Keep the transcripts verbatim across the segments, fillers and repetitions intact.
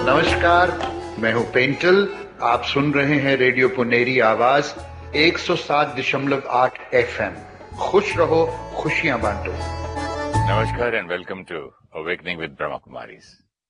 नमस्कार, मैं हूं पेंटल। आप सुन रहे हैं रेडियो पुनेरी आवाज एक सौ सात दशमलव आठ एफ एम। खुश रहो, खुशियां बांटो। नमस्कार and welcome to awakening with Brahma Kumaris.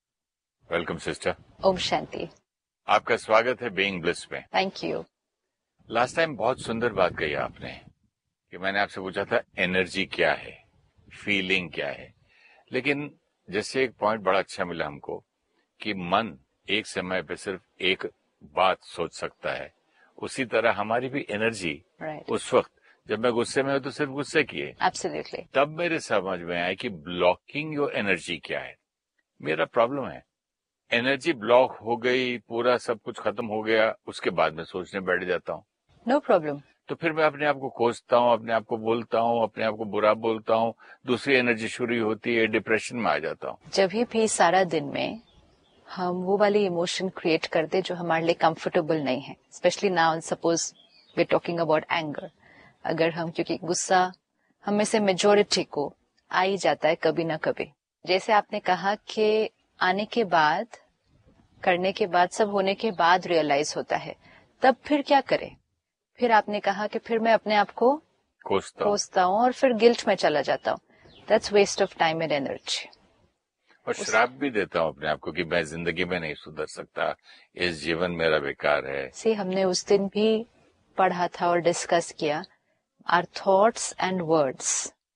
Welcome sister. Om Shanti. आपका स्वागत है बीइंग ब्लिस में। Thank you. लास्ट टाइम बहुत सुंदर बात कही आपने कि मैंने आपसे पूछा था एनर्जी क्या है, फीलिंग क्या है, लेकिन जैसे एक पॉइंट बड़ा अच्छा मिला हमको कि मन एक समय पे सिर्फ एक बात सोच सकता है, उसी तरह हमारी भी एनर्जी right. उस वक्त जब मैं गुस्से में हूं तो सिर्फ गुस्से की है। Absolutely. तब मेरे समझ में आया कि ब्लॉकिंग योर एनर्जी क्या है। मेरा प्रॉब्लम है एनर्जी ब्लॉक हो गई, पूरा सब कुछ खत्म हो गया, उसके बाद में सोचने बैठ जाता हूँ। No problem. तो फिर मैं अपने आप को कोसता हूँ, अपने आप को बोलता हूँ, अपने आप को बुरा बोलता हूँ, दूसरी एनर्जी शुरू होती है, डिप्रेशन में आ जाता हूँ। जब भी सारा दिन में हम वो वाली इमोशन क्रिएट करते जो हमारे लिए कंफर्टेबल नहीं है, specially now suppose we talking about anger. अगर हम, क्योंकि गुस्सा हम में से मेजोरिटी को आ ही जाता है कभी ना कभी। जैसे आपने कहा कि आने के बाद, करने के बाद, सब होने के बाद रियलाइज होता है, तब फिर क्या करें? फिर आपने कहा कि फिर मैं अपने आप को कोसता हूँ और फिर गिल्ट में चला जाता हूँ। That's waste of time and energy. और श्राप भी देता हूँ अपने आप को कि मैं जिंदगी में नहीं सुधर सकता, इस जीवन मेरा बेकार है। सी हमने उस दिन भी पढ़ा था और डिस्कस किया, our thoughts and words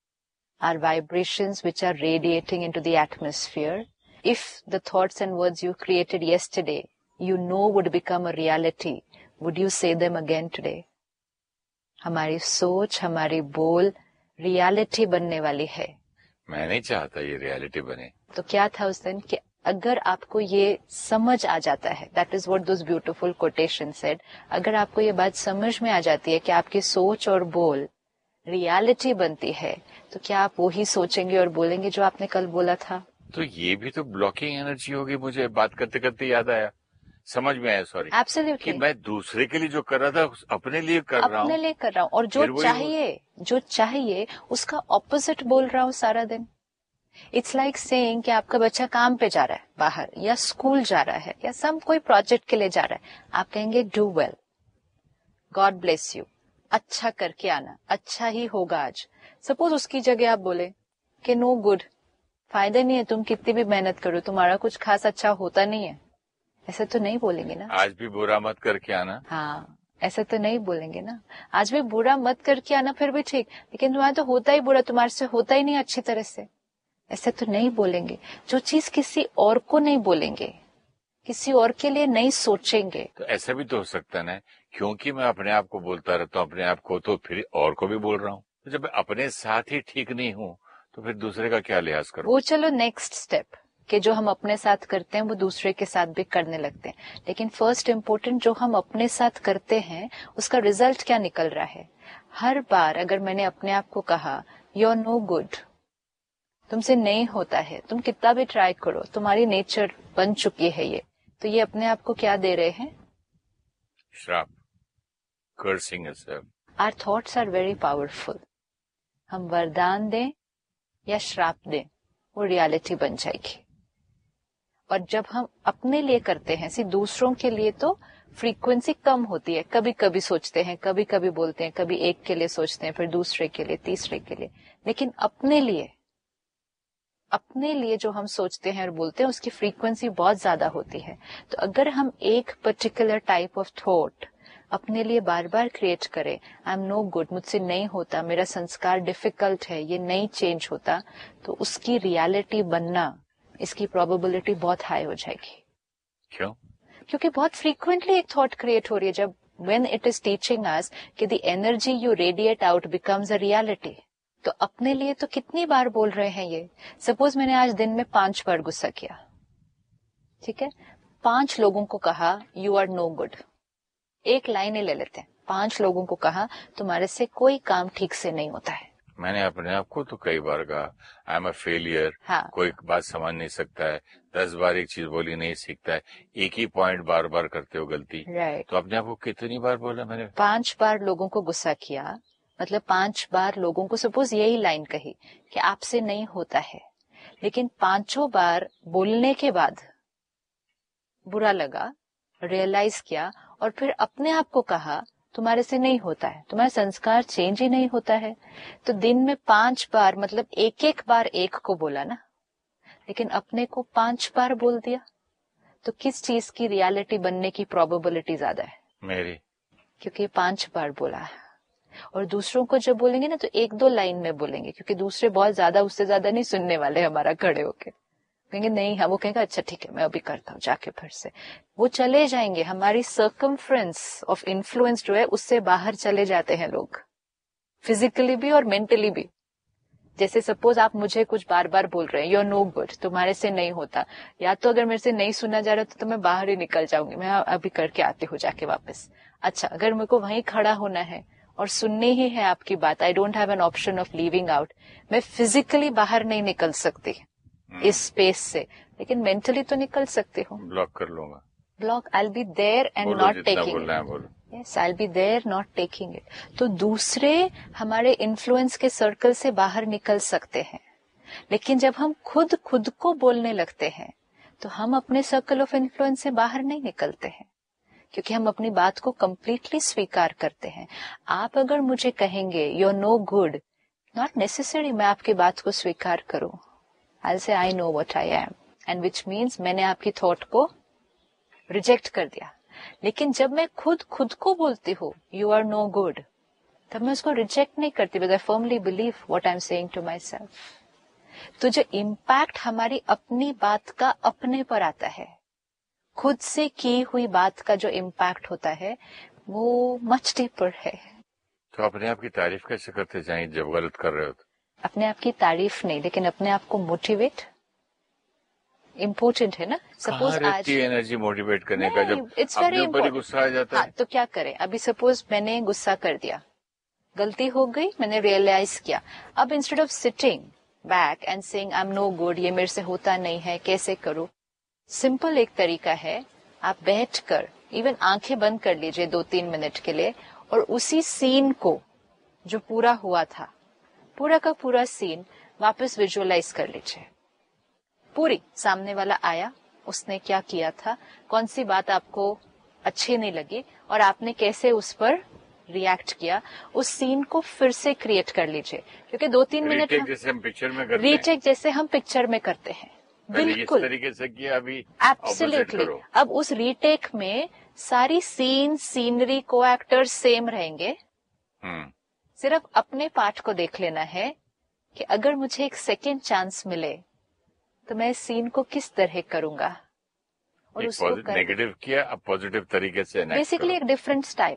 are vibrations which are radiating into the atmosphere. If the thoughts and words you created yesterday you know would become a reality, would you से देम अगेन टुडे? हमारी सोच, हमारी बोल reality बनने वाली है। मैं नहीं चाहता ये रियलिटी बने। तो क्या था उस दिन कि अगर आपको ये समझ आ जाता है, that is what those beautiful quotation said, अगर आपको ये बात समझ में आ जाती है कि आपकी सोच और बोल रियलिटी बनती है, तो क्या आप वही सोचेंगे और बोलेंगे जो आपने कल बोला था? तो ये भी तो ब्लॉकिंग एनर्जी होगी। मुझे बात करते करते याद आया, समझ में आया, सॉरी, एब्सोल्युटली, कि मैं दूसरे के लिए जो कर रहा था अपने लिए कर रहा हूँ, अपने लिए कर रहा हूँ, और जो चाहिए जो चाहिए उसका ऑपोजिट बोल रहा हूँ सारा दिन। इट्स लाइक सेइंग कि आपका बच्चा काम पे जा रहा है बाहर, या स्कूल जा रहा है, या सम कोई प्रोजेक्ट के लिए जा रहा है। आप कहेंगे do well, God bless you, अच्छा करके आना, अच्छा ही होगा आज। सपोज उसकी जगह आप बोले कि नो गुड, फायदा नहीं है, तुम कितनी भी मेहनत करो तुम्हारा कुछ खास अच्छा होता नहीं है। ऐसा तो नहीं बोलेंगे ना। आज भी बुरा मत करके आना। हाँ, ऐसा तो नहीं बोलेंगे ना। आज भी बुरा मत करके आना, फिर भी ठीक, लेकिन तुम्हारा तो होता ही बुरा, तुम्हारे से होता ही नहीं अच्छी तरह से। ऐसे तो नहीं बोलेंगे। जो चीज किसी और को नहीं बोलेंगे, किसी और के लिए नहीं सोचेंगे। तो ऐसा भी तो हो सकता है ना, क्योंकि मैं अपने आप को बोलता रहता हूँ अपने आप को, तो फिर और को भी बोल रहा हूँ। तो जब मैं अपने साथ ही ठीक नहीं हूँ तो फिर दूसरे का क्या लिहाज करूँ? वो चलो नेक्स्ट स्टेप, कि जो हम अपने साथ करते हैं वो दूसरे के साथ भी करने लगते हैं। लेकिन फर्स्ट इम्पोर्टेंट, जो हम अपने साथ करते हैं उसका रिजल्ट क्या निकल रहा है। हर बार अगर मैंने अपने आप को कहा यू आर नो गुड, तुमसे नहीं होता है, तुम कितना भी ट्राई करो, तुम्हारी नेचर बन चुकी है ये, तो ये अपने आप को क्या दे रहे हैं? श्राप, cursing yourself. Our thoughts are very powerful. हम वरदान दें या श्राप दें, वो रियलिटी बन जाएगी। और जब हम अपने लिए करते हैं, सी दूसरों के लिए तो फ्रीक्वेंसी कम होती है, कभी कभी सोचते हैं, कभी कभी बोलते हैं, कभी एक के लिए सोचते हैं, फिर दूसरे के लिए, तीसरे के लिए। लेकिन अपने लिए अपने लिए जो हम सोचते हैं और बोलते हैं उसकी फ्रीक्वेंसी बहुत ज्यादा होती है। तो अगर हम एक पर्टिकुलर टाइप ऑफ थॉट अपने लिए बार बार क्रिएट करें, आई एम नो गुड, मुझसे नहीं होता, मेरा संस्कार डिफिकल्ट है, ये नहीं चेंज होता, तो उसकी रियलिटी बनना, इसकी प्रोबेबिलिटी बहुत हाई हो जाएगी। क्यों? क्योंकि बहुत फ्रीक्वेंटली एक थॉट क्रिएट हो रही है। जब when it is teaching us कि the energy you radiate out becomes a reality, तो अपने लिए तो कितनी बार बोल रहे हैं ये। सपोज मैंने आज दिन में पांच बार गुस्सा किया, ठीक है, पांच लोगों को कहा यू आर नो गुड, एक लाइन ही ले लेते हैं, पांच लोगों को कहा तुम्हारे से कोई काम ठीक से नहीं होता है। मैंने अपने आप को तो कई बार कहा आई एम अ फेलियर, हाँ, कोई बात समझ नहीं सकता है, दस बार एक चीज बोली नहीं सीखता है, एक ही पॉइंट बार बार करते हो गलती। राइट। तो अपने आप को कितनी बार बोला मैंने? पांच बार लोगों को गुस्सा किया, मतलब पांच बार लोगों को सपोज यही लाइन कही कि आपसे नहीं होता है, लेकिन पांचों बार बोलने के बाद बुरा लगा, रियलाइज किया और फिर अपने आप को कहा तुम्हारे से नहीं होता है, तुम्हारा संस्कार चेंज ही नहीं होता है, तो दिन में पांच बार मतलब एक एक बार एक को बोला ना, लेकिन अपने को पांच बार बोल दिया, तो किस चीज की रियलिटी बनने की प्रोबेबिलिटी ज्यादा है? मेरी, क्योंकि पांच बार बोला है। और दूसरों को जब बोलेंगे ना तो एक दो लाइन में बोलेंगे, क्योंकि दूसरे बहुत ज्यादा उससे ज्यादा नहीं सुनने वाले हमारा खड़े होके, कहेंगे नहीं, हाँ वो कहेंगे अच्छा ठीक है मैं अभी करता हूँ जाके फिर से, वो चले जाएंगे। हमारी सर्कमफ्रेंस ऑफ इन्फ्लुएंस जो है उससे बाहर चले जाते हैं लोग, फिजिकली भी और मेंटली भी। जैसे सपोज आप मुझे कुछ बार बार बोल रहे हैं यू आर नो गुड, तुम्हारे से नहीं होता, या तो अगर मेरे से नहीं सुना जा रहा तो, तो मैं बाहर ही निकल जाऊंगी, मैं अभी करके आती हूँ जाके वापस। अच्छा, अगर मेरे को वहीं खड़ा होना है और सुननी ही है आपकी बात, I don't have an option of leaving out, मैं फिजिकली बाहर नहीं निकल सकती इस स्पेस से, लेकिन मेंटली तो निकल सकती हूँ। ब्लॉक कर लूंगा, block, I will be there and not taking, yes I will be there not taking it. तो दूसरे हमारे इन्फ्लुएंस के सर्कल से बाहर निकल सकते हैं, लेकिन जब हम खुद खुद को बोलने लगते हैं तो हम अपने सर्कल ऑफ इन्फ्लुएंस से बाहर नहीं निकलते हैं, क्योंकि हम अपनी बात को कंप्लीटली स्वीकार करते हैं। आप अगर मुझे कहेंगे you are no good, not necessary मैं आपकी बात को स्वीकार करूं, I will say I know what I am, and which means मैंने आपकी थॉट को रिजेक्ट कर दिया। लेकिन जब मैं खुद खुद को बोलती हूँ यू आर नो गुड, तब मैं उसको रिजेक्ट नहीं करती, because I firmly believe what I am saying to my self. तो जो इम्पैक्ट हमारी अपनी बात का अपने पर आता है, खुद से की हुई बात का जो इम्पैक्ट होता है वो मच डीपर है। तो अपने आप की तारीफ कैसे करते जाएं जब गलत कर रहे हो? अपने आप की तारीफ नहीं, लेकिन अपने आप को मोटिवेट इम्पोर्टेंट है ना। सपोज आज एनर्जी मोटिवेट करने का, जब इट्स वेरी इम्पोर्टेंट, गुस्सा आ जाता है। हाँ, तो क्या करें? अभी सपोज मैंने गुस्सा कर दिया, गलती हो गई, मैंने रियलाइज किया। अब instead of sitting back and saying I am no good, ये मेरे से होता नहीं है, कैसे करूं, सिंपल एक तरीका है, आप बैठकर इवन आंखें बंद कर लीजिए दो तीन मिनट के लिए, और उसी सीन को जो पूरा हुआ था, पूरा का पूरा सीन वापस विजुअलाइज कर लीजिए। पूरी सामने वाला आया, उसने क्या किया था, कौन सी बात आपको अच्छी नहीं लगी और आपने कैसे उस पर रिएक्ट किया, उस सीन को फिर से क्रिएट कर लीजिए। क्योंकि दो तीन मिनट रीटेक जैसे हम पिक्चर में करते हैं, रीटेक जैसे हम पिक्चर में करते हैं, बिल्कुल इस तरीके से किया, अभी एब्सोल्युटली। अब उस रीटेक में सारी सीन, सीनरी, को एक्टर्स सेम रहेंगे, सिर्फ अपने पार्ट को देख लेना है कि अगर मुझे एक सेकेंड चांस मिले तो मैं इस सीन को किस तरह करूंगा, और एक उसको नेगेटिव किया, अब पॉजिटिव तरीके से बेसिकली एक डिफरेंट स्टाइल।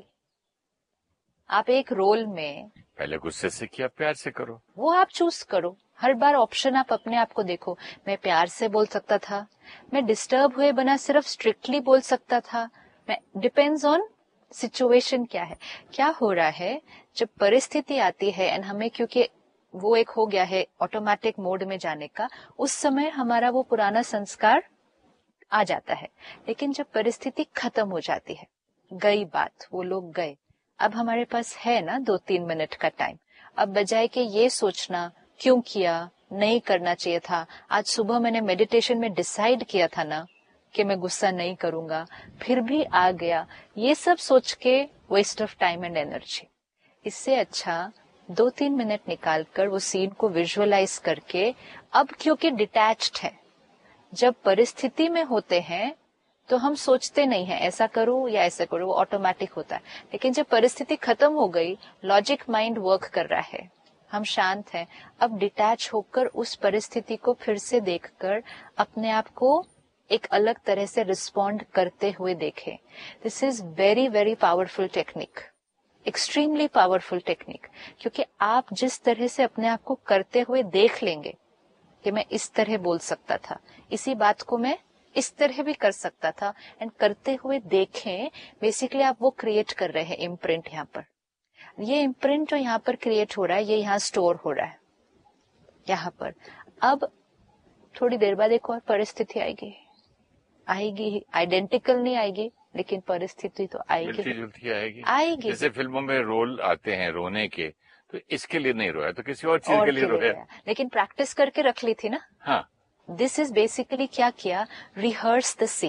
आप एक रोल में पहले गुस्से से किया, प्यार से करो, वो आप चूज करो। हर बार ऑप्शन आप अपने आप को देखो, मैं प्यार से बोल सकता था, मैं डिस्टर्ब हुए बना सिर्फ स्ट्रिक्टली बोल सकता था, मैं डिपेंड्स ऑन सिचुएशन क्या है, क्या हो रहा है। जब परिस्थिति आती है एंड हमें, क्योंकि वो एक हो गया है ऑटोमेटिक मोड में जाने का, उस समय हमारा वो पुराना संस्कार आ जाता है। लेकिन जब परिस्थिति खत्म हो जाती है, गई बात, वो लोग गए, अब हमारे पास है ना दो तीन मिनट का टाइम। अब बजाय के ये सोचना क्यों किया, नहीं करना चाहिए था, आज सुबह मैंने मेडिटेशन में डिसाइड किया था ना कि मैं गुस्सा नहीं करूंगा, फिर भी आ गया, ये सब सोच के waste of time and energy. इससे अच्छा दो तीन मिनट निकालकर वो सीन को विजुअलाइज करके, अब क्योंकि डिटैच्ड है, जब परिस्थिति में होते हैं तो हम सोचते नहीं है ऐसा करूं या ऐसा करूं, वो ऑटोमेटिक होता है। लेकिन जब परिस्थिति खत्म हो गई, लॉजिक माइंड वर्क कर रहा है, हम शांत हैं, अब डिटैच होकर उस परिस्थिति को फिर से देखकर अपने आप को एक अलग तरह से रिस्पॉन्ड करते हुए देखें। This is very very powerful technique, extremely powerful technique, क्योंकि आप जिस तरह से अपने आप को करते हुए देख लेंगे कि मैं इस तरह बोल सकता था, इसी बात को मैं इस तरह भी कर सकता था, एंड करते हुए देखें, बेसिकली आप वो क्रिएट कर रहे हैं इम्प्रिंट। यहाँ पर ये इम्प्रिंट जो यहाँ पर क्रिएट हो रहा है, ये यहाँ स्टोर हो रहा है यहाँ पर। अब थोड़ी देर बाद एक और परिस्थिति आएगी, आएगी, आइडेंटिकल नहीं आएगी, लेकिन परिस्थिति तो आएगी, मिलती जुलती आएगी आएगी। जैसे फिल्मों में रोल आते हैं रोने के, तो इसके लिए नहीं रोया तो किसी और चीज और के लिए रोया, लेकिन प्रैक्टिस करके रख ली थी ना। हाँ, दिस इज बेसिकली क्या किया, रिहर्स द सीन।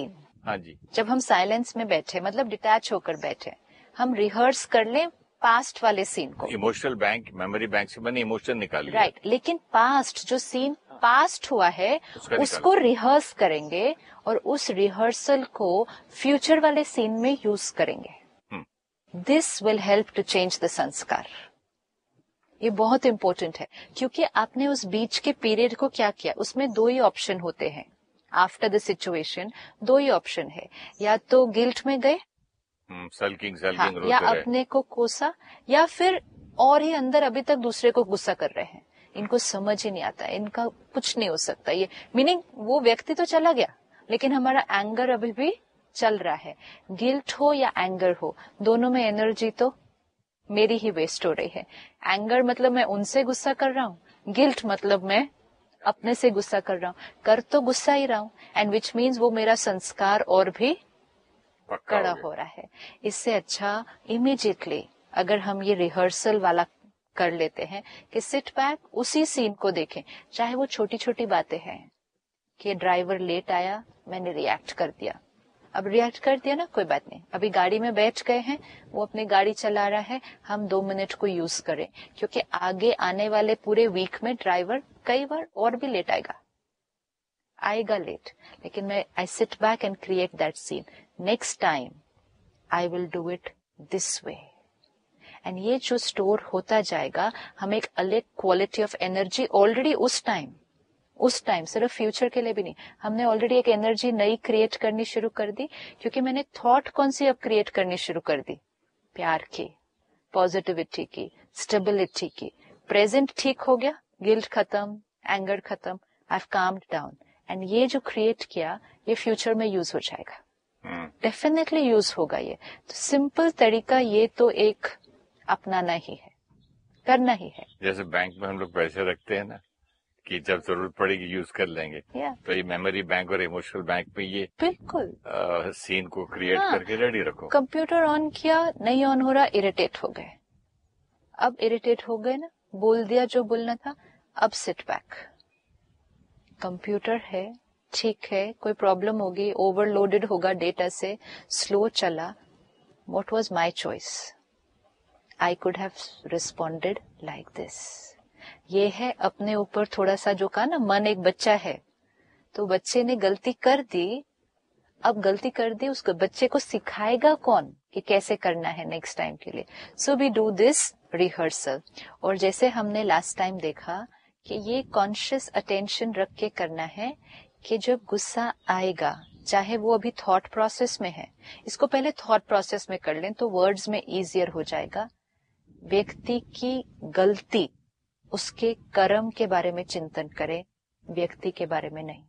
हाँ जी, जब हम साइलेंस में बैठे, मतलब डिटैच होकर बैठे, हम रिहर्स कर लें पास्ट वाले सीन को। इमोशनल बैंक, मेमोरी बैंक से मैंने इमोशन निकाल लिया। राइट, लेकिन पास्ट जो सीन पास्ट हुआ है उसका उसको रिहर्स करेंगे और उस रिहर्सल को फ्यूचर वाले सीन में यूज करेंगे। This will help to change the संस्कार। ये बहुत इंपॉर्टेंट है, क्योंकि आपने उस बीच के पीरियड को क्या किया, उसमें दो ही ऑप्शन होते हैं आफ्टर द सिचुएशन। दो ही ऑप्शन है, या तो गिल्ट में गए, सल्किंग सल्किंग हाँ, रोते या रहे, अपने को कोसा, या फिर और ही अंदर अभी तक दूसरे को गुस्सा कर रहे हैं। इनको समझ ही नहीं आता, इनका कुछ नहीं हो सकता। ये मीनिंग वो व्यक्ति तो चला गया, लेकिन हमारा एंगर अभी भी चल रहा है। गिल्ट हो या एंगर हो, दोनों में एनर्जी तो मेरी ही वेस्ट हो रही है। एंगर मतलब मैं उनसे गुस्सा कर रहा हूँ, गिल्ट मतलब मैं अपने से गुस्सा कर रहा हूँ। कर तो गुस्सा ही रहा हूँ, एंड विच मीन्स वो मेरा संस्कार और भी कड़ा हो रहा है। इससे अच्छा इमीडिएटली अगर हम ये रिहर्सल वाला कर लेते हैं कि सिट बैक, उसी सीन को देखें, चाहे वो छोटी छोटी बातें हैं कि ड्राइवर लेट आया, मैंने रिएक्ट कर दिया। अब रिएक्ट कर दिया ना, कोई बात नहीं, अभी गाड़ी में बैठ गए हैं, वो अपनी गाड़ी चला रहा है, हम दो मिनट को यूज करें, क्योंकि आगे आने वाले पूरे वीक में ड्राइवर कई बार और भी लेट आएगा आएगा लेट, लेकिन मैं I sit back and create that scene. Next time I will do it this way, and ये जो स्टोर होता जाएगा, हमें एक अलग क्वालिटी ऑफ एनर्जी ऑलरेडी उस टाइम उस टाइम सिर्फ फ्यूचर के लिए भी नहीं, हमने ऑलरेडी एक एनर्जी नई क्रिएट करनी शुरू कर दी, क्योंकि मैंने थॉट कौन सी अब क्रिएट करनी शुरू कर दी, प्यार की, पॉजिटिविटी की, स्टेबिलिटी की। प्रेजेंट ठीक हो गया, गिल्ट खत्म, एंगर खत्म, I have calmed down, and ये जो क्रिएट किया ये फ्यूचर में यूज हो जाएगा, डेफिनेटली hmm. यूज होगा। ये तो सिंपल तरीका, ये तो एक अपनाना ही है, करना ही है। जैसे बैंक में हम लोग पैसे रखते हैं ना, कि जब जरूरत पड़ेगी यूज कर लेंगे, yeah. तो ये मेमोरी बैंक और इमोशनल बैंक में ये बिल्कुल आ, सीन को क्रिएट हाँ, करके रेडी रखो। कंप्यूटर ऑन किया, नहीं ऑन हो रहा, इरिटेट हो गए। अब इरिटेट हो गए ना, बोल दिया जो बोलना था, अब सिट बैक, कंप्यूटर है, ठीक है, कोई प्रॉब्लम होगी, ओवरलोडेड होगा डेटा से, स्लो चला, what was my choice, I could have responded like this. ये है अपने ऊपर थोड़ा सा, जो कहा ना, मन एक बच्चा है, तो बच्चे ने गलती कर दी, अब गलती कर दी, उसको बच्चे को सिखाएगा कौन कि कैसे करना है नेक्स्ट टाइम के लिए। So we do this rehearsal. और जैसे हमने लास्ट टाइम देखा कि ये कॉन्शियस अटेंशन रख के करना है कि जब गुस्सा आएगा, चाहे वो अभी थॉट प्रोसेस में है, इसको पहले थॉट प्रोसेस में कर लें तो वर्ड्स में इजियर हो जाएगा। व्यक्ति की गलती, उसके कर्म के बारे में चिंतन करें, व्यक्ति के बारे में नहीं।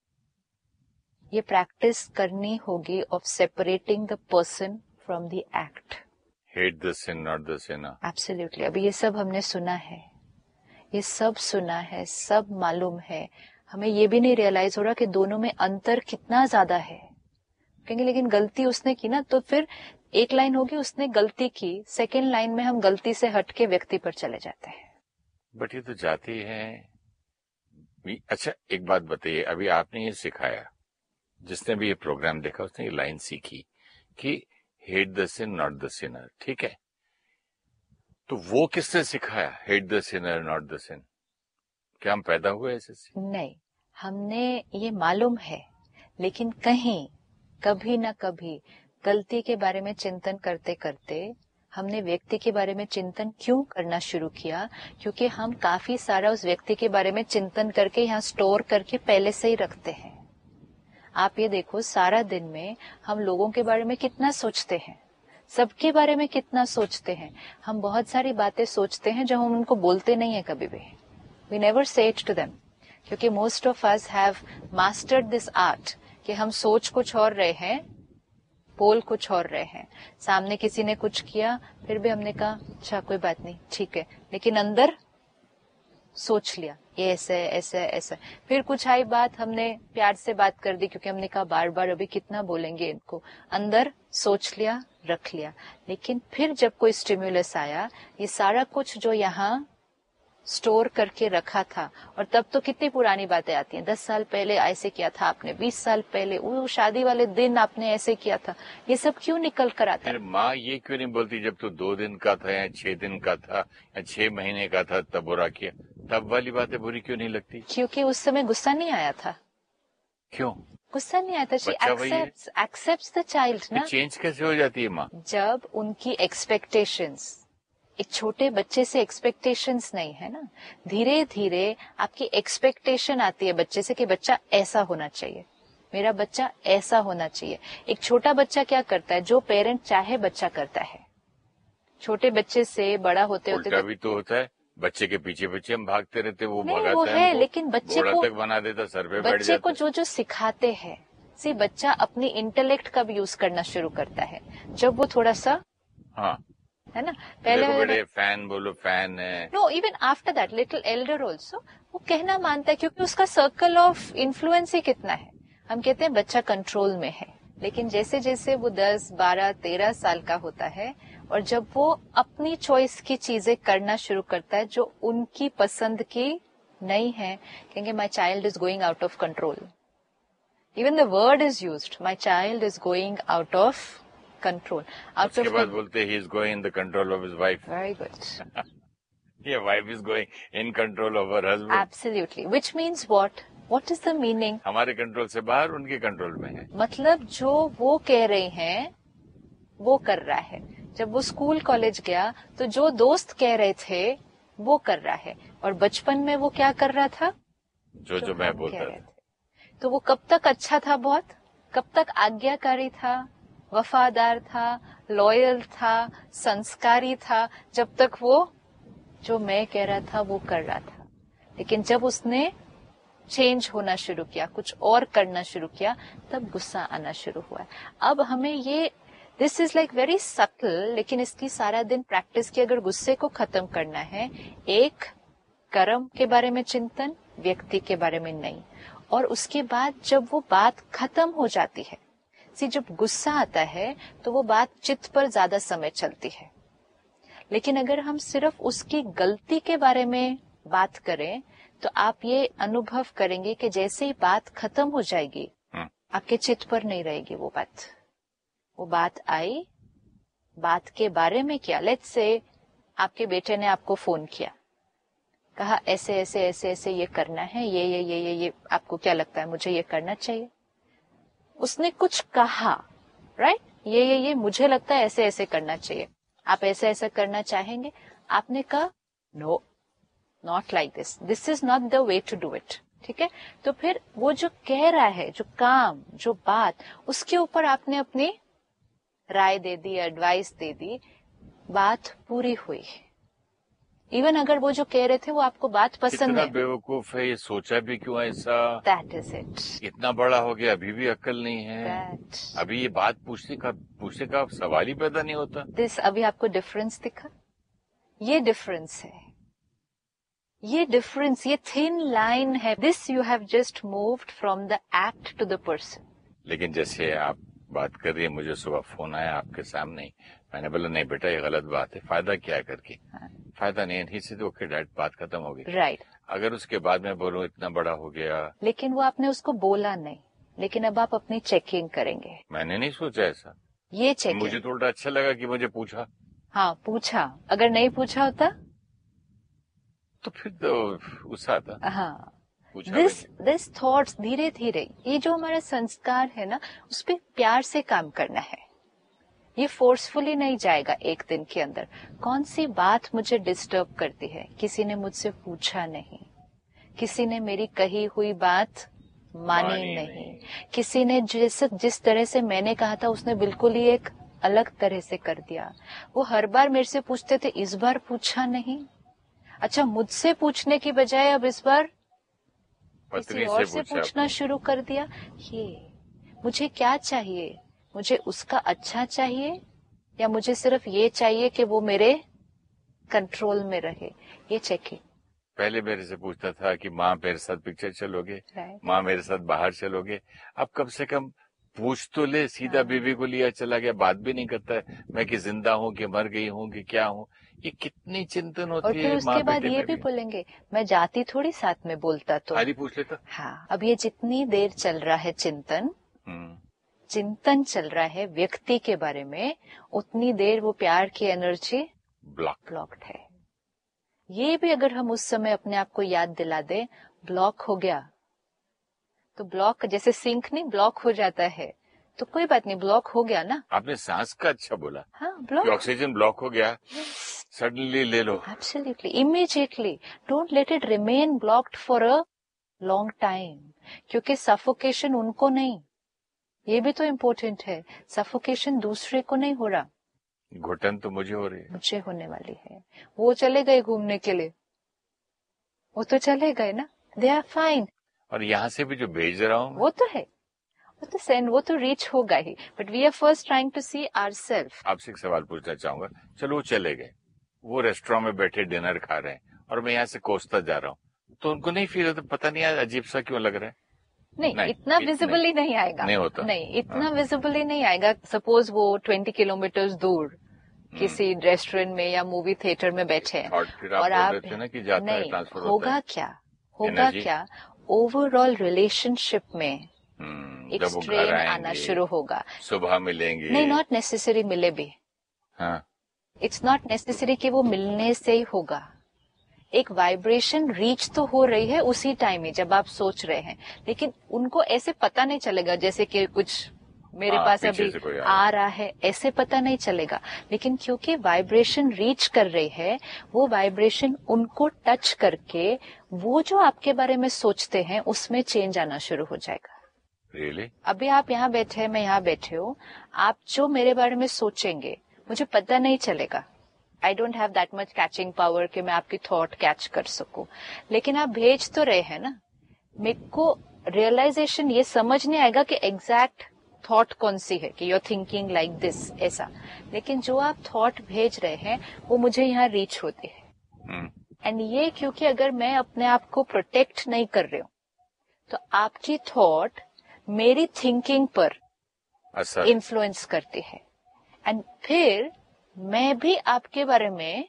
ये प्रैक्टिस करनी होगी of separating the person from the act. Hate the scene not the Sinner. Absolutely. अभी ये सब हमने सुना है, ये सब सुना है, सब मालूम है, हमें ये भी नहीं रियलाइज हो रहा कि दोनों में अंतर कितना ज्यादा है। कहेंगे लेकिन गलती उसने की ना, तो फिर एक लाइन होगी उसने गलती की, सेकेंड लाइन में हम गलती से हट के व्यक्ति पर चले जाते हैं। बट ये तो जाती है। अच्छा एक बात बताइए, अभी आपने ये सिखाया, जिसने भी ये प्रोग्राम देखा उसने ये लाइन सीखी कि hate the scene not the Sinner, ठीक है, तो वो किसने सिखाया hate the Sinner not the scene? क्या हम पैदा हुए ऐसे? नहीं, हमने ये मालूम है, लेकिन कहीं कभी ना कभी गलती के बारे में चिंतन करते करते हमने व्यक्ति के बारे में चिंतन क्यों करना शुरू किया? क्योंकि हम काफी सारा उस व्यक्ति के बारे में चिंतन करके यहाँ स्टोर करके पहले से ही रखते हैं। आप ये देखो, सारा दिन में हम लोगों के बारे में कितना सोचते हैं, सबके बारे में कितना सोचते हैं। हम बहुत सारी बातें सोचते हैं जो हम उनको बोलते नहीं है कभी भी। We never say it to them, क्योंकि most of us have mastered this art कि हम सोच कुछ और रहे हैं, बोल कुछ और रहे हैं। सामने किसी ने कुछ किया, फिर भी हमने कहा अच्छा कोई बात नहीं, ठीक है, लेकिन अंदर सोच लिया ये ऐसे ऐसे ऐसे। फिर कुछ आई बात, हमने प्यार से बात कर दी क्योंकि हमने कहा बार बार अभी कितना बोलेंगे इनको, अंदर सोच लिया, रख लिया। लेकिन फिर जब कोई स्टिम्युलस आया, ये सारा कुछ जो यहाँ स्टोर करके रखा था, और तब तो कितनी पुरानी बातें आती हैं, दस साल पहले ऐसे किया था आपने, बीस साल पहले वो शादी वाले दिन आपने ऐसे किया था, ये सब क्यों निकल कर आता है? माँ ये क्यों नहीं बोलती जब तो दो दिन का था या छह दिन का था या छह महीने का था तब बुरा किया, तब वाली बातें बुरी क्यों नहीं लगती? क्योंकि उस समय गुस्सा नहीं आया था। क्यों गुस्सा नहीं आया था? She accepts accepts the child ना। चेंज कैसे हो जाती है माँ? जब उनकी एक्सपेक्टेशंस, एक छोटे बच्चे से एक्सपेक्टेशंस नहीं है ना, धीरे धीरे आपकी एक्सपेक्टेशन आती है बच्चे से कि बच्चा ऐसा होना चाहिए, मेरा बच्चा ऐसा होना चाहिए। एक छोटा बच्चा क्या करता है, जो पेरेंट चाहे बच्चा करता है। छोटे बच्चे से बड़ा होते होते उल्टा भी तो होता है, बच्चे के पीछे पीछे हम भागते रहते, वो नहीं, भगाता वो है, है, लेकिन बच्चे को तक बना देता, सर पे बैठ बच्चे जाता। को जो जो सिखाते हैं, सी बच्चा अपनी इंटेलेक्ट का भी यूज करना शुरू करता है जब वो थोड़ा सा, हाँ है ना, पहले बड़े फैन बोलो फैन है, no even after that little Elder also वो कहना मानता है, क्योंकि उसका सर्कल ऑफ इन्फ्लुएंस ही कितना है। हम कहते हैं बच्चा कंट्रोल में है, लेकिन जैसे जैसे वो दस बारह तेरह साल का होता है और जब वो अपनी चॉइस की चीजें करना शुरू करता है जो उनकी पसंद की नहीं है, कहेंगे my child is going out of control. Even the word is used, my child is going out of control. Out उसके ऑफ बाद बोलते he is going in the control of his wife. Very good. ये wife is going in control of her husband. Absolutely, which means what what is the meaning? हमारे control से बाहर उनके control में है। मतलब जो वो कह रही हैं वो कर रहा है। जब वो स्कूल कॉलेज गया तो जो दोस्त कह रहे थे वो कर रहा है, और बचपन में वो क्या कर रहा था, जो जो, जो मैं बोलता था। तो वो कब तक अच्छा था, बहुत कब तक आज्ञाकारी था, वफादार था, लॉयल था, संस्कारी था, जब तक वो जो मैं कह रहा था वो कर रहा था। लेकिन जब उसने चेंज होना शुरू किया, कुछ और करना शुरू किया, तब गुस्सा आना शुरू हुआ। अब हमें ये this is like very subtle, लेकिन इसकी सारा दिन प्रैक्टिस की। अगर गुस्से को खत्म करना है, एक कर्म के बारे में चिंतन, व्यक्ति के बारे में नहीं, और उसके बाद जब वो बात खत्म हो जाती है, सी जब गुस्सा आता है तो वो बात चित्त पर ज्यादा समय चलती है, लेकिन अगर हम सिर्फ उसकी गलती के बारे में बात करें तो आप ये अनुभव करेंगे कि जैसे ही बात खत्म हो जाएगी आपके चित्त पर नहीं रहेगी वो बात। वो बात आई, बात के बारे में क्या, लेट्स से आपके बेटे ने आपको फोन किया, कहा ऐसे ऐसे ऐसे ऐसे ये करना है, ये ये ये ये ये आपको क्या लगता है, मुझे ये करना चाहिए। उसने कुछ कहा, राइट, ये ये ये मुझे लगता है ऐसे ऐसे करना चाहिए, आप ऐसे ऐसे करना चाहेंगे? आपने कहा no, not like this, this is not the way to do it. ठीक है, तो फिर वो जो कह रहा है, जो काम, जो बात, उसके ऊपर आपने अपनी राय दे दी, एडवाइस दे दी, बात पूरी हुई। इवन अगर वो जो कह रहे थे वो आपको बात पसंद है। बेवकूफ है, ये सोचा भी क्यों ऐसा? That is it. इतना बड़ा हो गया अभी भी अक्ल नहीं है। That. अभी ये बात पूछने का पूछने का सवाल ही पैदा नहीं होता। दिस अभी आपको डिफरेंस दिखा? ये डिफरेंस है, ये डिफरेंस, ये थिन लाइन है। This you have just moved from the act to the person. लेकिन जैसे आप बात कर रही है, मुझे सुबह फोन आया आपके सामने, मैंने बोला नहीं बेटा ये गलत बात है, फायदा क्या है करके? हाँ। फायदा नहीं है, से तो ओके डैड, बात खत्म हो गई। Right right. अगर उसके बाद मैं बोलूं इतना बड़ा हो गया, लेकिन वो आपने उसको बोला नहीं, लेकिन अब आप अपनी चेकिंग करेंगे। मैंने नहीं सोचा ऐसा, ये चेकिंग मुझे थोड़ा अच्छा लगा कि मुझे पूछा। हाँ पूछा, अगर नहीं पूछा होता तो फिर तो गुस्सा आता। हाँ, दिस दिस थॉट्स, धीरे धीरे ये जो हमारा संस्कार है ना, उस पर प्यार से काम करना है। ये फोर्सफुली नहीं जाएगा एक दिन के अंदर। कौन सी बात मुझे डिस्टर्ब करती है, किसी ने मुझसे पूछा नहीं, किसी ने मेरी कही हुई बात मानी, मानी नहीं, नहीं, किसी ने जिस जिस तरह से मैंने कहा था उसने बिल्कुल ही एक अलग तरह से कर दिया। वो हर बार मेरे से पूछते थे, इस बार पूछा नहीं। अच्छा, मुझसे पूछने की बजाय अब इस बार किसी और से पूछना शुरू कर दिया। ये मुझे क्या चाहिए, मुझे उसका अच्छा चाहिए या मुझे सिर्फ ये चाहिए कि वो मेरे कंट्रोल में रहे? ये चेकिंग। पहले मेरे से पूछता था कि माँ मेरे साथ पिक्चर चलोगे, right. माँ मेरे साथ बाहर चलोगे। अब कम से कम पूछ तो ले, सीधा हाँ। बीवी को लिया चला गया, बात भी नहीं करता है मैं कि जिंदा हूँ कि मर गई हूँ कि क्या हूँ। ये कितनी चिंतन और होती फिर है उसके माँ बाद बेटे ये में भी भी। बोलेंगे मैं जाती थोड़ी साथ में बोलता तो। खाली पूछ लेता। हाँ, अब ये जितनी देर चल रहा है चिंतन हम्म, चिंतन चल रहा है व्यक्ति के बारे में, उतनी देर वो प्यार की एनर्जी ब्लॉक। ब्लॉक्ड है। ये भी अगर हम उस समय अपने आप को याद दिला दें, ब्लॉक हो गया तो ब्लॉक जैसे सिंक नहीं ब्लॉक हो जाता है, तो कोई बात नहीं, ब्लॉक हो गया ना। आपने सांस का अच्छा बोला हाँ, कि ब्लॉक। ऑक्सीजन ब्लॉक हो गया, सडनली ले लो। Absolutely, immediately. Don't let it remain blocked for a long time, क्योंकि सफोकेशन उनको नहीं, ये भी तो इम्पोर्टेंट है, सफोकेशन दूसरे को नहीं हो रहा, घुटन तो मुझे हो रही है। मुझे होने वाली है। वो चले गए घूमने के लिए, वो तो चले गए ना, दे आर फाइन। और यहाँ से भी जो भेज रहा हूँ वो तो है, वो तो सेंड, वो तो रीच होगा ही, but we are first trying to C ourselves. आपसे एक सवाल पूछना चाहूंगा। चलो वो चले गए, वो रेस्टोरेंट में बैठे डिनर खा रहे हैं और मैं यहाँ से कोसता जा रहा हूँ, तो उनको नहीं फील होता, पता नहीं यार अजीब सा क्यों लग रहा है? नहीं, नहीं, इतना इत- विजिबली नहीं, नहीं आएगा। नहीं होता। नहीं, इतना हाँ। विजिबली नहीं आएगा। सपोज वो ट्वेंटी किलोमीटर दूर किसी रेस्टोरेंट में या मूवी थिएटर में बैठे हैं थॉट फिर आप और बोल आप, रहे थे ना कि जाता है, नहीं, ट्रांसफर होता होगा है। क्या, होगा Energy? क्या, ओवरऑल रिलेशनशिप में हम्म, एक जब वो स्ट्रेन घर आना आएंगे, शुरू होगा। सुबह मिलेंगे। नहीं, नॉट नेसेसरी मिले भी, हाँ, इट्स नॉट नेसेसरी कि वो मिलने से ही होगा। एक वाइब्रेशन रीच तो हो रही है उसी टाइम ही जब आप सोच रहे हैं, लेकिन उनको ऐसे पता नहीं चलेगा जैसे कि कुछ मेरे हाँ, पास पीछे अभी से कोई आया। आ रहा है, ऐसे पता नहीं चलेगा। लेकिन क्योंकि वाइब्रेशन रीच कर रही है, वो वाइब्रेशन उनको टच करके वो जो आपके बारे में सोचते हैं उसमें चेंज आना शुरू हो जाएगा। रियली? अभी आप यहाँ बैठे हैं, मैं यहाँ बैठे हूँ, आप जो मेरे बारे में सोचेंगे मुझे पता नहीं चलेगा। I don't have that much catching power कि मैं आपकी थॉट कैच कर सकूं, लेकिन आप भेज तो रहे हैं ना। मेरे को रियलाइजेशन ये समझ नहीं आएगा कि एग्जैक्ट थॉट कौन सी है, कि you are thinking like this, ऐसा, लेकिन जो आप थॉट भेज रहे हैं वो मुझे यहाँ रीच होती है। एंड ये क्योंकि अगर मैं अपने आप को प्रोटेक्ट नहीं कर रही हूँ तो आपकी थॉट मेरी थिंकिंग पर असर इन्फ्लुएंस करती है, एंड फिर मैं भी आपके बारे में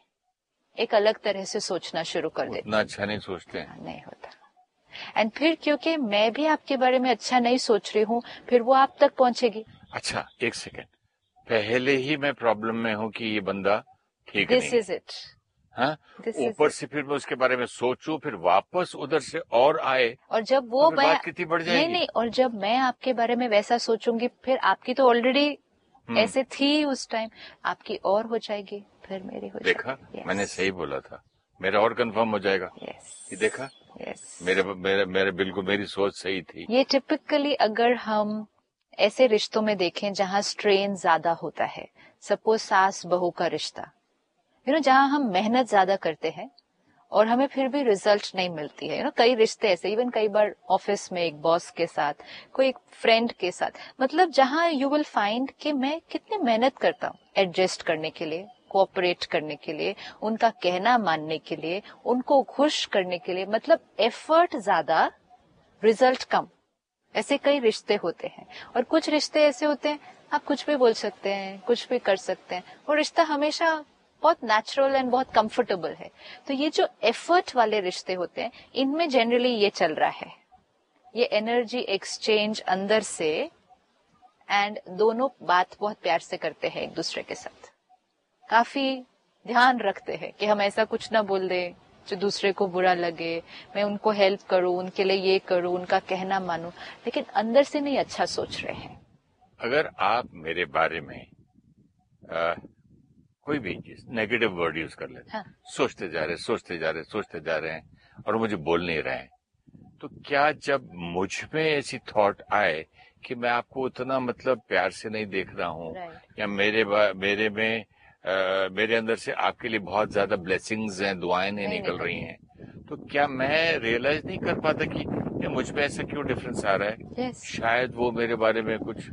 एक अलग तरह से सोचना शुरू कर देती हूँ। उतना अच्छा नहीं सोचते हैं। नहीं होता। एंड फिर क्योंकि मैं भी आपके बारे में अच्छा नहीं सोच रही हूँ, फिर वो आप तक पहुंचेगी। अच्छा, एक सेकेंड, पहले ही मैं प्रॉब्लम में हूँ कि ये बंदा ठीक नहीं दिस है। Is it. हाँ, This is ऊपर it. से फिर मैं उसके बारे में सोचूं, फिर वापस उधर से और आए, और जब वो तो फिर मैं बात कितनी बढ़ जाएगी? नहीं नहीं, और जब मैं आपके बारे में वैसा सोचूंगी, फिर आपकी तो ऑलरेडी ऐसे थी उस टाइम, आपकी और हो जाएगी, फिर मेरी हो जाएगी। देखा, yes. मैंने सही बोला था, मेरा और कंफर्म हो जाएगा। yes. ये देखा, yes. मेरे मेरे मेरे बिल्कुल मेरी सोच सही थी। ये टिपिकली अगर हम ऐसे रिश्तों में देखें जहां स्ट्रेन ज्यादा होता है, सपोज सास बहू का रिश्ता, यू नो, जहां हम मेहनत ज्यादा करते हैं और हमें फिर भी रिजल्ट नहीं मिलती है, यू नो, कई रिश्ते ऐसे, इवन कई बार ऑफिस में एक बॉस के साथ, कोई एक फ्रेंड के साथ, मतलब जहां यू विल फाइंड कि मैं कितनी मेहनत करता हूँ एडजस्ट करने के लिए, कोऑपरेट करने के लिए, उनका कहना मानने के लिए, उनको खुश करने के लिए, मतलब एफर्ट ज्यादा, रिजल्ट कम। ऐसे कई रिश्ते होते हैं। और कुछ रिश्ते ऐसे होते हैं आप कुछ भी बोल सकते हैं, कुछ भी कर सकते हैं, वो रिश्ता हमेशा बहुत नेचुरल एंड बहुत कंफर्टेबल है। तो ये जो एफर्ट वाले रिश्ते होते हैं, इनमें जनरली ये चल रहा है, ये एनर्जी एक्सचेंज अंदर से, एंड दोनों बात बहुत प्यार से करते हैं एक दूसरे के साथ, काफी ध्यान रखते हैं कि हम ऐसा कुछ ना बोल दें जो दूसरे को बुरा लगे, मैं उनको हेल्प करूं, उनके लिए ये करूं, उनका कहना मानूं, लेकिन अंदर से नहीं अच्छा सोच रहे हैं। अगर आप मेरे बारे में आ, कोई भी चीज नेगेटिव वर्ड यूज कर लेते, हाँ। सोचते जा रहे सोचते जा रहे सोचते जा रहे हैं और मुझे बोल नहीं रहे हैं, तो क्या जब मुझ में ऐसी थॉट आए कि मैं आपको उतना मतलब प्यार से नहीं देख रहा हूँ, Right. या मेरे मेरे में आ, मेरे अंदर से आपके लिए बहुत ज्यादा ब्लेसिंग्स हैं, दुआएं नहीं, नहीं निकल रही हैं, तो क्या मैं रियलाइज नहीं कर पाता कि ये मुझ में ऐसा क्यों डिफरेंस आ रहा है? yes. शायद वो मेरे बारे में कुछ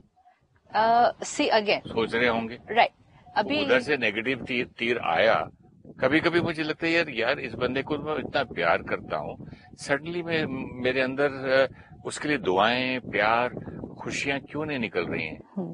सी अगेन सोच रहे होंगे। राइट। अभी उधर से नेगेटिव तीर तीर आया, कभी कभी मुझे लगता है यार यार इस बंदे को मैं इतना प्यार करता हूँ, सडनली में मेरे अंदर उसके लिए दुआएं, प्यार खुशियां क्यों नहीं निकल रही हैं?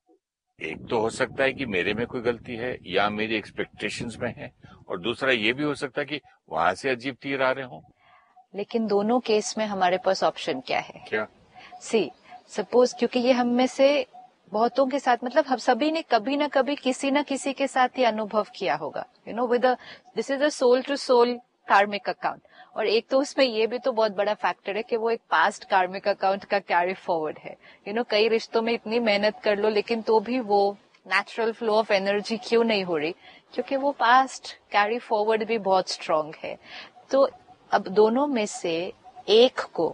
एक तो हो सकता है कि मेरे में कोई गलती है या मेरी एक्सपेक्टेशंस में है, और दूसरा ये भी हो सकता है कि वहां से अजीब तीर आ रहे हों। लेकिन दोनों केस में हमारे पास ऑप्शन क्या है? क्या? सी सपोज, क्योंकि ये हम में से बहुतों के साथ, मतलब हम सभी ने कभी ना कभी किसी ना किसी के साथ ये अनुभव किया होगा, you know, with this is a soul to soul कार्मिक अकाउंट। और एक तो उसमें ये भी तो बहुत बड़ा फैक्टर है कि वो एक पास्ट कार्मिक अकाउंट का कैरी फॉरवर्ड है। यू नो, कई रिश्तों में इतनी मेहनत कर लो लेकिन तो भी वो नेचुरल फ्लो ऑफ एनर्जी क्यों नहीं हो रही? क्योंकि वो पास्ट कैरी फॉरवर्ड भी बहुत स्ट्रांग है। तो अब दोनों में से एक को,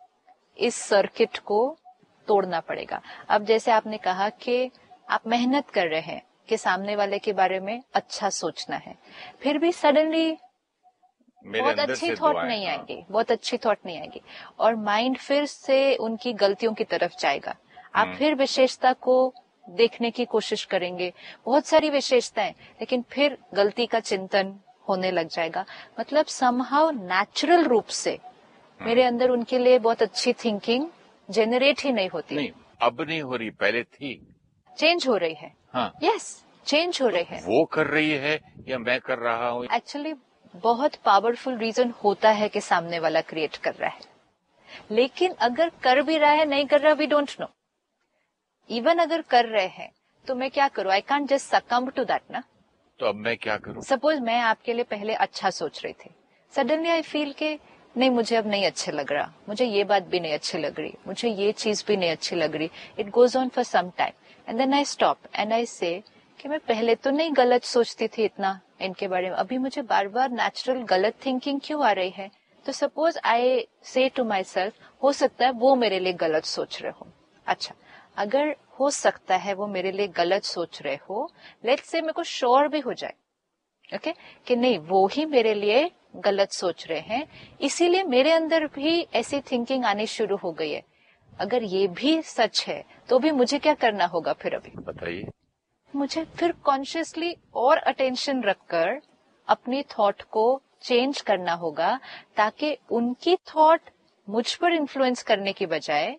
इस सर्किट को तोड़ना पड़ेगा। अब जैसे आपने कहा कि आप मेहनत कर रहे हैं कि सामने वाले के बारे में अच्छा सोचना है, फिर भी सडनली बहुत अच्छी थॉट नहीं आएगी, बहुत अच्छी थॉट नहीं आएगी, और माइंड फिर से उनकी गलतियों की तरफ जाएगा। आप फिर विशेषता को देखने की कोशिश करेंगे, बहुत सारी विशेषताएं, लेकिन फिर गलती का चिंतन होने लग जाएगा। मतलब समहाउ नेचुरल रूप से मेरे अंदर उनके लिए बहुत अच्छी थिंकिंग जनरेट ही नहीं होती। नहीं, अब नहीं हो रही, पहले थी। चेंज हो रही है। हाँ, यस, चेंज हो रही है। वो कर रही है या मैं कर रहा हूँ? एक्चुअली बहुत पावरफुल रीजन होता है कि सामने वाला क्रिएट कर रहा है, लेकिन अगर कर भी रहा है नहीं कर रहा, वी डोंट नो। इवन अगर कर रहे हैं तो मैं क्या करूं? I can't just सकम्ब to that ना। तो अब मैं क्या करूं? सपोज मैं आपके लिए पहले अच्छा सोच रही थी, सडनली आई फील के नहीं, मुझे अब नहीं अच्छे लग रहा, मुझे ये बात भी नहीं अच्छी लग रही, मुझे ये चीज भी नहीं अच्छी लग रही। It goes on for some time and then I stop and I से कि मैं पहले तो नहीं गलत सोचती थी इतना इनके बारे में, अभी मुझे बार बार नेचुरल गलत थिंकिंग क्यों आ रही है? तो सपोज आई से टू माई सेल्फ, हो सकता है वो मेरे लिए गलत सोच रहे हो। अच्छा, अगर हो सकता है वो मेरे लिए गलत सोच रहे हो, लेट्स से मेरे को श्योर भी हो जाए ओके okay? कि नहीं वो ही मेरे लिए गलत सोच रहे हैं, इसीलिए मेरे अंदर भी ऐसी थिंकिंग आनी शुरू हो गई है। अगर ये भी सच है तो भी मुझे क्या करना होगा फिर? अभी बताइए। मुझे फिर कॉन्शियसली और अटेंशन रखकर अपनी थॉट को चेंज करना होगा, ताकि उनकी थॉट मुझ पर इन्फ्लुएंस करने की बजाय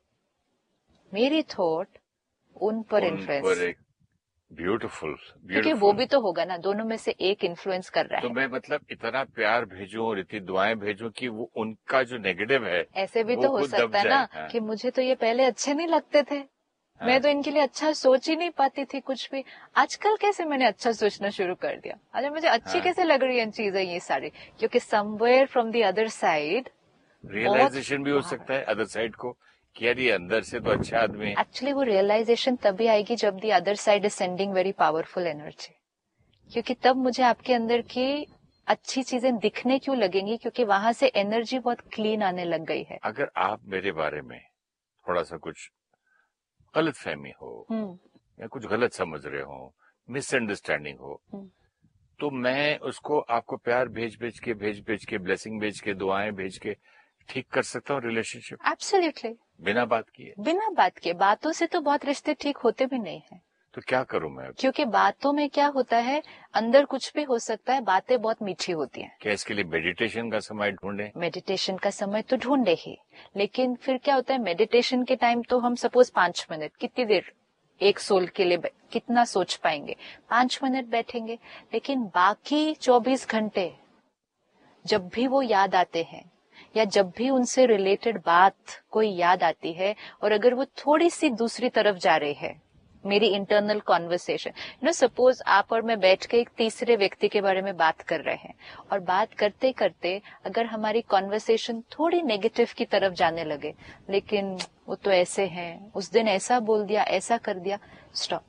मेरी थॉट उन पर इन्फ्लुएंस। ब्यूटीफुल, क्योंकि वो भी तो होगा ना, दोनों में से एक इन्फ्लुएंस कर रहा है। तो मैं मतलब इतना प्यार भेजूं और इतनी दुआएं भेजूं कि वो उनका जो नेगेटिव है, ऐसे भी तो हो सकता है ना। हाँ। कि मुझे तो ये पहले अच्छे नहीं लगते थे, हाँ। मैं तो इनके लिए अच्छा सोच ही नहीं पाती थी कुछ भी, आजकल कैसे मैंने अच्छा सोचना शुरू कर दिया, आज मुझे अच्छी हाँ। कैसे लग रही है चीजें ये सारी, क्योंकि somewhere from the other side realisation भी हो सकता है अदर साइड को कि यार ये अंदर से तो अच्छा आदमी है। एक्चुअली वो रियलाइजेशन तभी आएगी जब the other side is sending very powerful energy, क्योंकि तब मुझे आपके अंदर की अच्छी चीजें दिखने क्यों लगेंगी, क्योंकि वहां से एनर्जी बहुत क्लीन आने लग गई है। अगर आप मेरे बारे में थोड़ा सा कुछ गलत फहमी हो या कुछ गलत समझ रहे हो, मिसअंडरस्टैंडिंग हो, तो मैं उसको आपको प्यार भेज भेज के भेज भेज के ब्लेसिंग भेज के दुआएं भेज के ठीक कर सकता हूँ रिलेशनशिप। एब्सोल्युटली, बिना बात किए। बिना बात के, बातों से तो बहुत रिश्ते ठीक होते भी नहीं है। तो क्या करूं मैं? क्योंकि बातों में क्या होता है, अंदर कुछ भी हो सकता है, बातें बहुत मीठी होती हैं। क्या इसके लिए मेडिटेशन का समय ढूंढे? मेडिटेशन का समय तो ढूंढे ही, लेकिन फिर क्या होता है, मेडिटेशन के टाइम तो हम सपोज पांच मिनट, कितनी देर एक सोल के लिए कितना सोच पाएंगे, पांच मिनट बैठेंगे, लेकिन बाकी चौबीस घंटे जब भी वो याद आते हैं या जब भी उनसे रिलेटेड बात कोई याद आती है, और अगर वो थोड़ी सी दूसरी तरफ जा रही है, मेरी internal conversation, you know, suppose आप और मैं बैठ के एक तीसरे व्यक्ति के बारे में बात कर रहे हैं, और बात करते करते अगर हमारी कॉन्वर्सेशन थोड़ी नेगेटिव की तरफ जाने लगे, लेकिन वो तो ऐसे हैं, उस दिन ऐसा बोल दिया, ऐसा कर दिया, stop,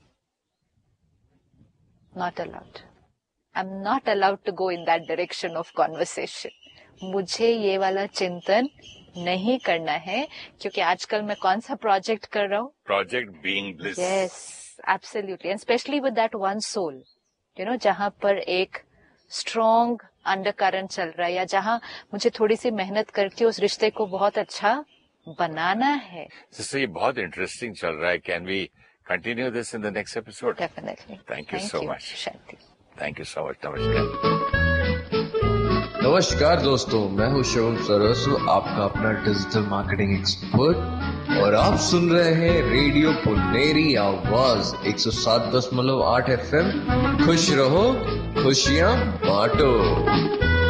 not allowed, I am not allowed to go in that direction of conversation. मुझे ये वाला चिंतन नहीं करना है, क्योंकि आजकल मैं कौन सा प्रोजेक्ट कर रहा हूँ? Project being bliss. Yes, absolutely, and specially with that one soul, you know, जहां पर एक स्ट्रॉन्ग अंडरकरंट चल रहा है, या जहां मुझे थोड़ी सी मेहनत करके उस रिश्ते को बहुत अच्छा बनाना है। सिस्टर, ये बहुत इंटरेस्टिंग चल रहा है। Can we continue this in the next episode? Definitely. Thank you so much. Shanti. Thank you so much. नमस्कार। नमस्कार दोस्तों, मैं हूं शिवम सरस्व, आपका अपना डिजिटल मार्केटिंग एक्सपर्ट, और आप सुन रहे हैं रेडियो पुनेरी आवाज एक सौ सात दशमलव आठ एफ एम। खुश रहो, खुशियां बांटो।